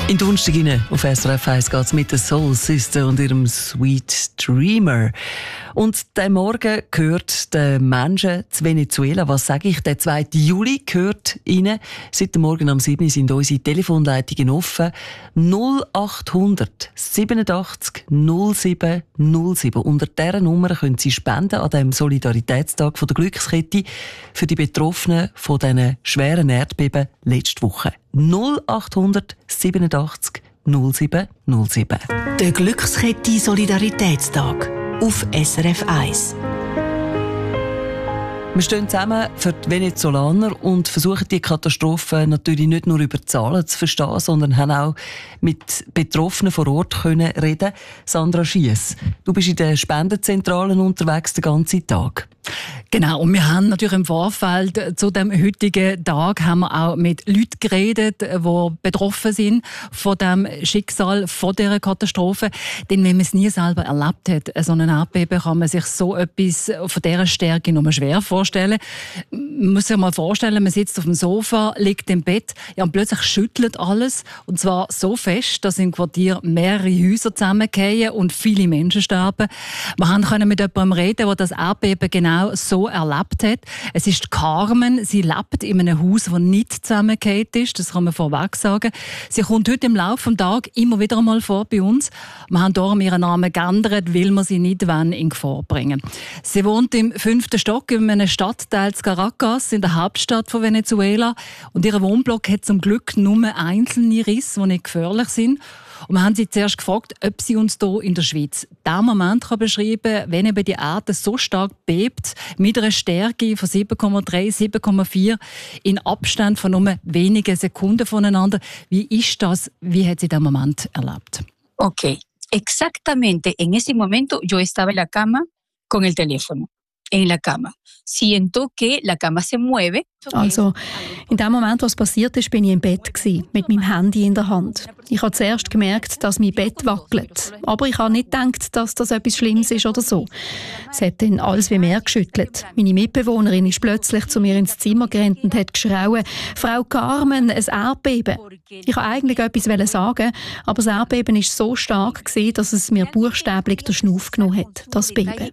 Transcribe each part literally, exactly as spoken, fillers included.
In Donnerstag auf S R F eins geht es mit der Soul Sister und ihrem Sweet Dreamer. Und der Morgen gehört den Menschen zu Venezuela. Was sage ich? Der zweite Juli gehört ihnen. Seit dem Morgen am sieben Uhr sind unsere Telefonleitungen offen. null acht hundert siebenundachtzig null sieben null sieben. Unter dieser Nummer können Sie spenden an dem Solidaritätstag von der Glückskette für die Betroffenen von diesen schweren Erdbeben letzte Woche. null acht hundert siebenundachtzig null sieben null sieben. Der Glückskette Solidaritätstag auf S R F eins. Wir stehen zusammen für die Venezolaner und versuchen die Katastrophe natürlich nicht nur über Zahlen zu verstehen, sondern haben auch mit Betroffenen vor Ort können reden. Sandra Schiess, du bist in den Spendenzentralen unterwegs den ganzen Tag. Genau, und wir haben natürlich im Vorfeld zu dem heutigen Tag haben wir auch mit Leuten geredet, die betroffen sind von dem Schicksal, von dieser Katastrophe. Denn wenn man es nie selber erlebt hat, so ein Erdbeben, kann man sich so etwas von dieser Stärke nur schwer vorstellen. Man muss sich mal vorstellen, man sitzt auf dem Sofa, liegt im Bett, ja, und plötzlich schüttelt alles. Und zwar so fest, dass im Quartier mehrere Häuser zusammenfallen und viele Menschen sterben. Wir können mit jemandem reden, der das Erdbeben genau so erlebt hat. Es ist Carmen. Sie lebt in einem Haus, das nicht zusammengefallen ist. Das kann man vorweg sagen. Sie kommt heute im Laufe des Tages immer wieder einmal vor bei uns. Wir haben darum ihren Namen geändert, weil wir sie nicht in Gefahr bringen. Sie wohnt im fünften Stock in einem Stadtteil Caracas, in der Hauptstadt von Venezuela. Und ihr Wohnblock hat zum Glück nur einzelne Risse, die nicht gefährlich sind. Und wir haben sie zuerst gefragt, ob sie uns hier in der Schweiz diesen Moment beschreiben kann, wenn eben die Erde so stark bebt, mit einer Stärke von sieben Komma drei, sieben Komma vier, in Abstand von nur wenigen Sekunden voneinander. Wie ist das? Wie hat sie diesen Moment erlebt? Okay, exactamente en ese momento yo estaba en la cama con el teléfono. En la cama. Siento que la cama se mueve. Also, in dem Moment, was passiert ist, bin ich im Bett gewesen, mit meinem Handy in der Hand. Ich habe zuerst gemerkt, dass mein Bett wackelt. Aber ich habe nicht gedacht, dass das etwas Schlimmes ist oder so. Es hat dann alles wie mehr geschüttelt. Meine Mitbewohnerin ist plötzlich zu mir ins Zimmer gerannt und hat geschrauen: «Frau Carmen, ein Erdbeben!» Ich wollte eigentlich etwas sagen, aber das Erdbeben war so stark, dass es mir buchstäblich den Schnuff genommen hat, das Beben.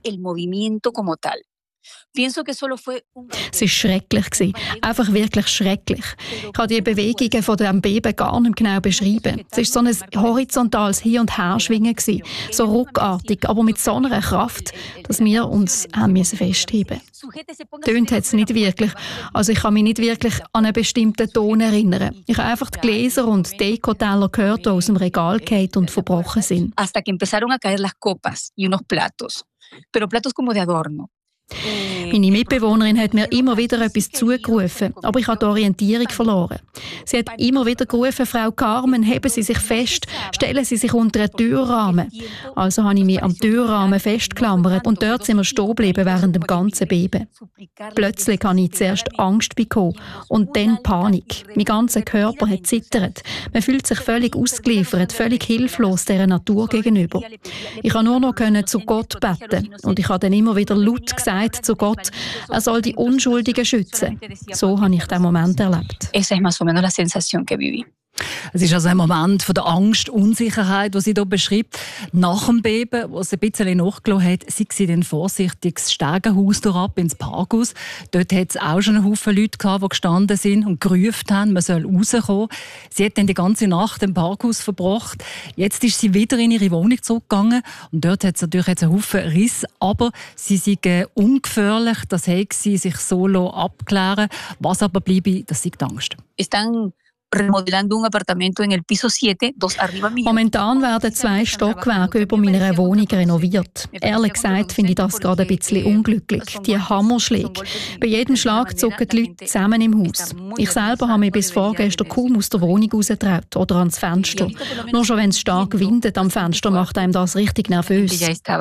Es war schrecklich. Einfach wirklich schrecklich. Ich kann die Bewegungen von dem Beben gar nicht genau beschreiben. Es war so ein horizontales Hin- und Herschwingen, so ruckartig, aber mit so einer Kraft, dass wir uns haben festheben mussten. Tönt hat es nicht wirklich. Also ich kann mich nicht wirklich an einen bestimmten Ton erinnern. Ich habe einfach die Gläser und Dekoteller gehört, die aus dem Regal gefallen und verbrochen sind. Hasta que empezaron a caer las copas y unos platos. Pero platos como de adorno. Meine Mitbewohnerin hat mir immer wieder etwas zugerufen, aber ich habe die Orientierung verloren. Sie hat immer wieder gerufen: «Frau Carmen, heben Sie sich fest, stellen Sie sich unter einen Türrahmen.» Also habe ich mich am Türrahmen festgeklammert und dort sind wir stehen geblieben während dem ganzen Beben. Plötzlich habe ich zuerst Angst bekommen und dann Panik. Mein ganzer Körper hat zittert. Man fühlt sich völlig ausgeliefert, völlig hilflos dieser Natur gegenüber. Ich konnte nur noch zu Gott beten und ich habe dann immer wieder laut gesagt zu Gott, er soll die Unschuldigen schützen. So habe ich diesen Moment erlebt. Esa es más o menos la sensación que viví. Es ist also ein Moment von der Angst, Unsicherheit, die sie hier beschreibt. Nach dem Beben, wo es ein bisschen nachgelassen hat, sei sie dann vorsichtig das Stegenhaus ab ins Parkhaus. Dort hat es auch schon einen Haufen Leute gehabt, die gestanden sind und gerufen haben, man soll rauskommen. Sie hat dann die ganze Nacht im Parkhaus verbracht. Jetzt ist sie wieder in ihre Wohnung zurückgegangen und dort hat es natürlich jetzt einen Haufen Riss, aber sie sind ungefährlich, das hat sie sich so abklären. Was aber bleibe, das ist die Angst. Están remodelando un apartamento en el piso siete, dos arriba mío. Momentan werden zwei Stockwerke über meiner Wohnung renoviert. Ehrlich gesagt finde ich das gerade ein bisschen unglücklich. Die Hammerschläge. Bei jedem Schlag zucken die Leute zusammen im Haus. Ich selber habe mich bis vorgestern kaum aus der Wohnung rausgetraut oder ans Fenster. Nur schon wenn es stark windet am Fenster, macht einem das richtig nervös.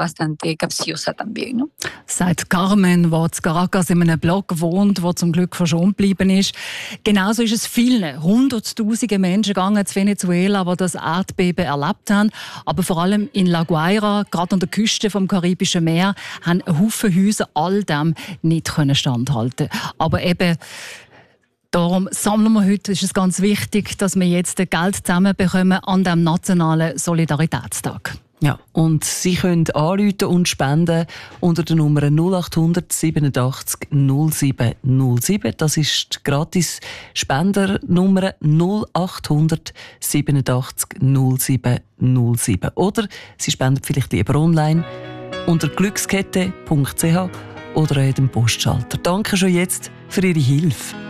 Sagt Carmen, die in Caracas in einem Block wohnt, der zum Glück verschont geblieben ist. Genauso ist es vielen Hunderttausende Menschen gegangen in Venezuela, die das Erdbeben erlebt haben. Aber vor allem in La Guaira, gerade an der Küste vom Karibischen Meer, haben ein Haufen Häuser all dem nicht standhalten können. Aber eben Darum sammeln wir heute, ist es ganz wichtig, dass wir jetzt Geld zusammenbekommen an dem nationalen Solidaritätstag. Ja, und Sie können anrufen und spenden unter der Nummer null acht hundert siebenundachtzig null sieben null sieben. Das ist die gratis Spendernummer null acht hundert siebenundachtzig null sieben null sieben. Oder Sie spenden vielleicht lieber online unter glückskette punkt c h oder an dem Postschalter. Danke schon jetzt für Ihre Hilfe.